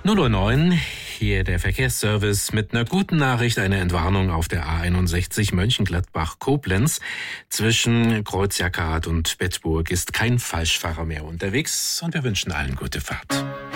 0:09 Uhr, hier der Verkehrsservice mit einer guten Nachricht, eine Entwarnung auf der A61 Mönchengladbach-Koblenz. Zwischen Kreuz Jackerhardt und Bedburg ist kein Falschfahrer mehr unterwegs und wir wünschen allen gute Fahrt.